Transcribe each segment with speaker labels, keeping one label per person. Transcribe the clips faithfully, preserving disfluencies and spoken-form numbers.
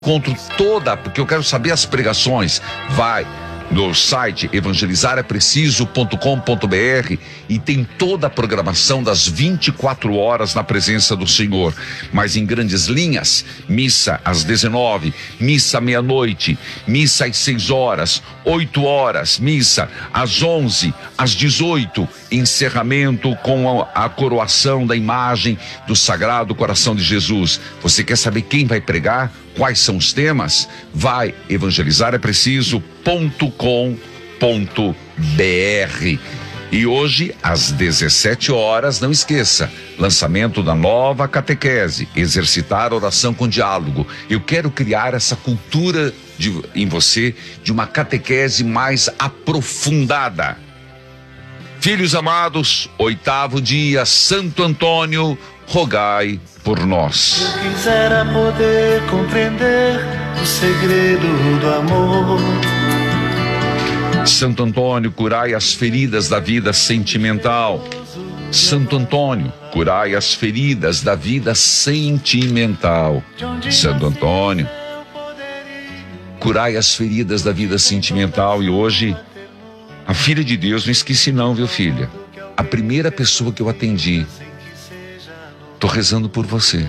Speaker 1: Encontro toda, porque eu quero saber as pregações. Vai no site evangelizar é preciso ponto com ponto br e tem toda a programação das vinte e quatro horas na presença do Senhor. Mas em grandes linhas, missa às dezenove, missa à meia-noite, missa às seis horas, oito horas, missa às onze, às dezoito, encerramento com a, a coroação da imagem do Sagrado Coração de Jesus. Você quer saber quem vai pregar? Quais são os temas? Vai evangelizar é preciso ponto com ponto br. E hoje, às dezessete horas, não esqueça, lançamento da nova catequese, exercitar oração com diálogo. Eu quero criar essa cultura de, em você de uma catequese mais aprofundada. Filhos amados, oitavo dia, Santo Antônio, rogai por nós.
Speaker 2: Eu quisera poder compreender o segredo do amor.
Speaker 1: Santo Antônio, curai as feridas da vida sentimental. Santo Antônio, curai as feridas da vida sentimental. Santo Antônio, curai as feridas da vida sentimental. E hoje, a filha de Deus, não esqueci não, viu, filha? A primeira pessoa que eu atendi, tô rezando por você.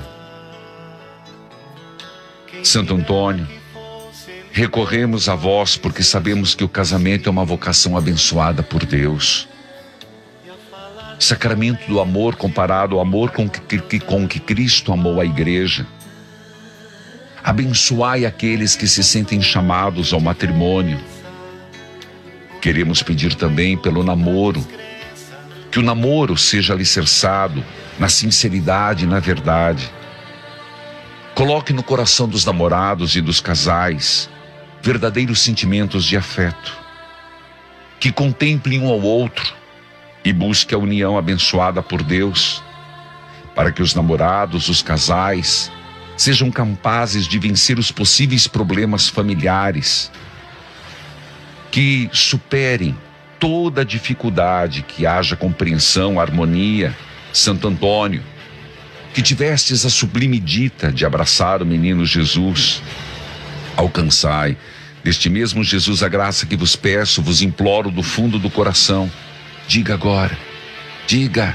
Speaker 1: Santo Antônio, recorremos a vós porque sabemos que o casamento é uma vocação abençoada por Deus. Sacramento do amor comparado ao amor com que, com que Cristo amou a igreja. Abençoai aqueles que se sentem chamados ao matrimônio. Queremos pedir também pelo namoro, que o namoro seja alicerçado na sinceridade e na verdade. Coloque no coração dos namorados e dos casais verdadeiros sentimentos de afeto, que contemplem um ao outro e busque a união abençoada por Deus, para que os namorados, os casais, sejam capazes de vencer os possíveis problemas familiares, que superem toda dificuldade, que haja compreensão, harmonia. Santo Antônio, que tivestes a sublime dita de abraçar o menino Jesus, alcançai deste mesmo Jesus a graça que vos peço, vos imploro do fundo do coração. Diga agora, diga.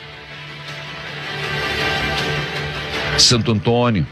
Speaker 1: Santo Antônio,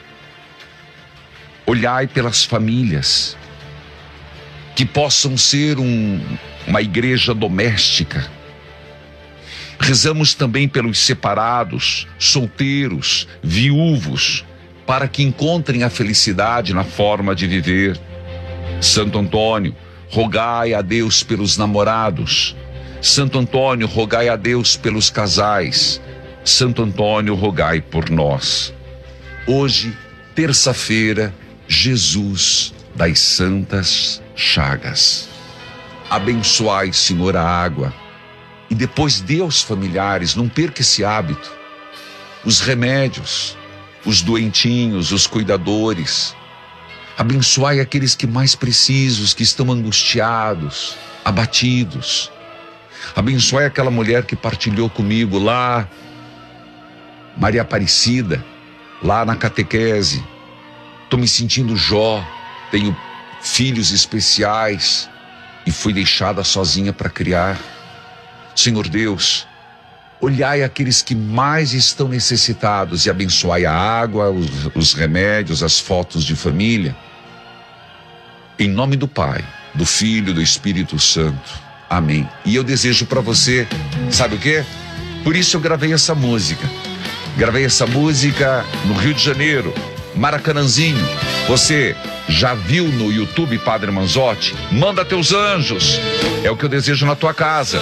Speaker 1: olhai pelas famílias, que possam ser um, uma igreja doméstica. Rezamos também pelos separados, solteiros, viúvos, para que encontrem a felicidade na forma de viver. Santo Antônio, rogai a Deus pelos namorados. Santo Antônio, rogai a Deus pelos casais. Santo Antônio, rogai por nós. Hoje, terça-feira, Jesus das Santas Chagas. Abençoai, Senhor, a água. E depois dê aos familiares, não perca esse hábito, os remédios, os doentinhos, os cuidadores. Abençoai aqueles que mais precisam, que estão angustiados, abatidos. Abençoai aquela mulher que partilhou comigo lá, Maria Aparecida, lá na catequese. Estou me sentindo Jó, tenho filhos especiais e fui deixada sozinha para criar. Senhor Deus, olhai aqueles que mais estão necessitados e abençoai a água, os, os remédios, as fotos de família. Em nome do Pai, do Filho e do Espírito Santo. Amém. E eu desejo para você, sabe o quê? Por isso eu gravei essa música. Gravei essa música no Rio de Janeiro, Maracanãzinho. Você já viu no YouTube Padre Manzotti? Manda teus anjos. É o que eu desejo na tua casa.